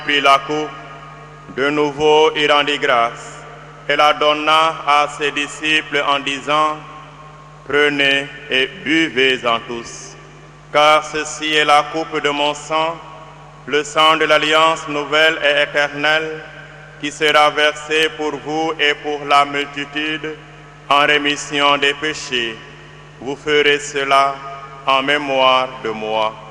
Puis la coupe, de nouveau il rendit grâce et la donna à ses disciples en disant: Prenez et buvez-en tous, car ceci est la coupe de mon sang, le sang de l'alliance nouvelle et éternelle, qui sera versé pour vous et pour la multitude en rémission des péchés. Vous ferez cela en mémoire de moi.